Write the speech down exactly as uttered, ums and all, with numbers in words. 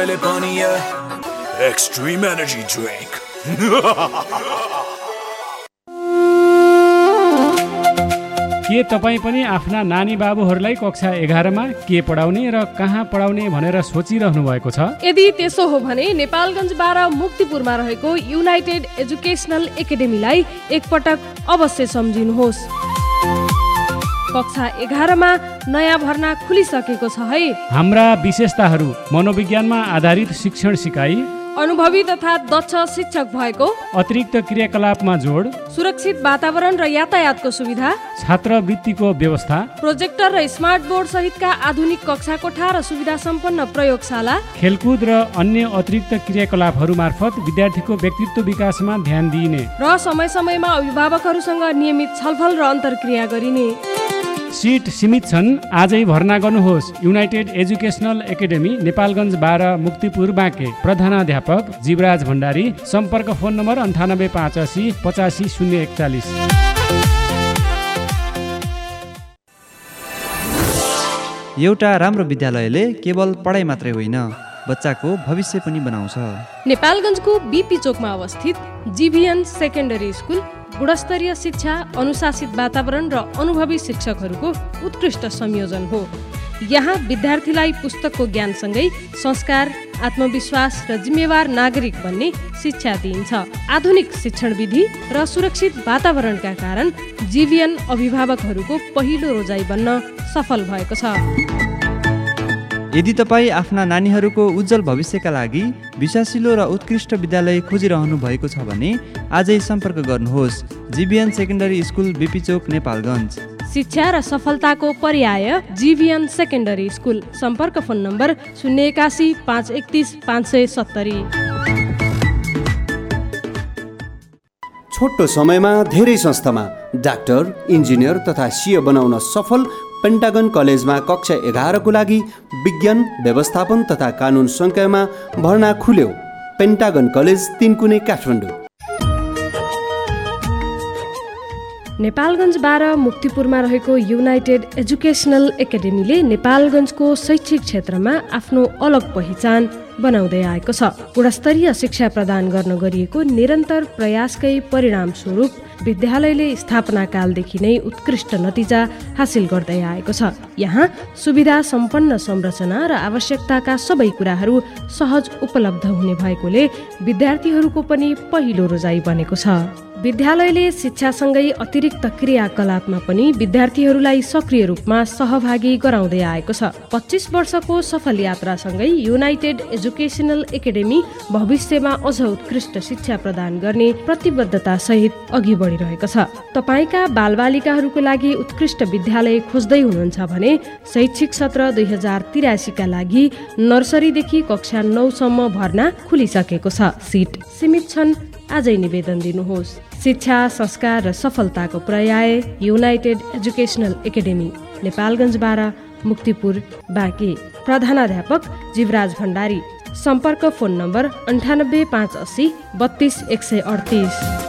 Extreme energy drink. के तपाईँ पनि आफ्ना नानी बाबुहरूलाई कक्षा एघारमा के पढाउने र कहाँ पढाउने भनेर सोचिरहनु भएको छ? यदि त्यसो हो भने नेपालगञ्ज बाह्र मुक्तिपुरमा रहेको युनाइटेड एजुकेसनल एकाडेमीलाई एकपटक अवश्य सम्झिनुहोस्। कक्षा एघारमा नयाँ भर्ना खुलिसकेको छ है। हाम्रा विशेषताहरू मनोविज्ञानमा आधारित शिक्षण सिकाइ, अनुभवी तथा दक्ष शिक्षक भएको, अतिरिक्त क्रियाकलापमा जोड, सुरक्षित वातावरण र यातायातको सुविधा, छात्रवृत्तिको व्यवस्था, प्रोजेक्टर र स्मार्ट बोर्ड सहितका आधुनिक कक्षा कोठा र सुविधा सम्पन्न प्रयोगशाला, खेलकुद र अन्य अतिरिक्त क्रियाकलापहरू मार्फत विद्यार्थीको व्यक्तित्व विकासमा ध्यान दिइने र समय समयमा अभिभावकहरूसँग नियमित छलफल र अन्तर्क्रिया गरिने। सिट सीमित छन्, आजै भर्ना गर्नुहोस्। युनाइटेड एजुकेसनल एकाडेमी, नेपालगञ्ज बाह्र मुक्तिपुर बाँके। प्रधानाध्यापक जीवराज भण्डारी। सम्पर्क फोन नम्बर अन्ठानब्बे पाँच असी पचासी शून्य एकचालिस। एउटा राम्रो विद्यालयले केवल पढाइ मात्रै होइन, बच्चाको भविष्य पनि बनाउँछ। नेपालगञ्जको बीपी चोकमा अवस्थित जीभीएन सेकेन्डरी स्कुल गुणस्तरीय शिक्षा, अनुशासित वातावरण र अनुभवी शिक्षकहरूको उत्कृष्ट संयोजन हो। यहाँ विद्यार्थीलाई पुस्तकको ज्ञानसँगै संस्कार, आत्मविश्वास र जिम्मेवार नागरिक बन्ने शिक्षा दिइन्छ। आधुनिक शिक्षण विधि र सुरक्षित वातावरणका कारण जीभीएन अभिभावकहरूको पहिलो रोजाइ बन्न सफल भएको छ। यदि तपाईँ आफ्ना नानीहरूको उज्जवल भविष्यका लागि विश्वासिलो र उत्कृष्ट विद्यालय खोजिरहनु भएको छ भने आजै सम्पर्क गर्नुहोस्। जीभीएन सेकेन्डरी स्कुल, बीपी चोक, नेपालगञ्ज। शिक्षा र सफलताको पर्याय जीभीएन सेकेन्डरी स्कुल। सम्पर्क फोन नम्बर शून्य एकासी पाँच एकतिस पाँच सय सत्तरी। छोटो समयमा धेरै संस्थामा डाक्टर, इन्जिनियर तथा सिए बनाउन सफल पेन्टागन कलेजमा कक्षा एघारको लागि विज्ञान, व्यवस्थापन तथा कानुन संकायमा भर्ना खुल्यो। Pentagon college, Tinkune, Kathmandu. नेपालगञ्ज बाह्र मुक्तिपुरमा रहेको युनाइटेड एजुकेसनल एकाडेमीले नेपालगञ्जको शैक्षिक क्षेत्रमा आफ्नो अलग पहिचान बनाउँदै आएको छ। गुणस्तरीय शिक्षा प्रदान गर्न गरिएको निरन्तर प्रयासकै परिणाम स्वरूप विद्यालयले स्थापना कालदेखि नै उत्कृष्ट नतिजा हासिल गर्दै आएको छ। यहाँ सुविधा सम्पन्न संरचना र आवश्यकताका सबै कुराहरू सहज उपलब्ध हुने भएकोले विद्यार्थीहरूको पनि पहिलो रोजाइ बनेको छ। विद्यालयले शिक्षासँगै अतिरिक्त क्रियाकलापमा पनि विद्यार्थीहरूलाई सक्रिय रूपमा सहभागी गराउँदै आएको छ। पच्चिस वर्षको सफल यात्रासँगै युनाइटेड एजुकेसनल एकाडेमी भविष्यमा अझ उत्कृष्ट शिक्षा प्रदान गर्ने प्रतिबद्धता सहित अघि बढिरहेको छ। तपाईँका बालबालिकाहरूको लागि उत्कृष्ट विद्यालय खोज्दै हुनुहुन्छ भने शैक्षिक सत्र दुई हजार तिरासीका लागि नर्सरीदेखि कक्षा नौसम्म भर्ना खुलिसकेको छ। सिट सीमित छन्, आजै निवेदन दिनुहोस्। शिक्षा, संस्कार र सफलताको पर्याय युनाइटेड एजुकेसनल एकाडेमी, नेपालगञ्ज बाह्र मुक्तिपुर बाँके। प्रधानाध्यापक जीवराज भण्डारी। सम्पर्क फोन नम्बर अन्ठानब्बे पाँच असी बत्तीस एक सय अडतिस।